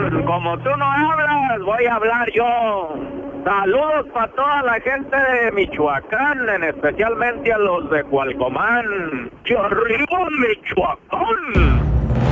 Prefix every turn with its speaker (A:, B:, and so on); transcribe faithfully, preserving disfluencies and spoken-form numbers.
A: Como tú no hablas, voy a hablar yo. Saludos para toda la gente de Michoacán, en especialmente a los de Cualcomán. ¡Arriba, Michoacán!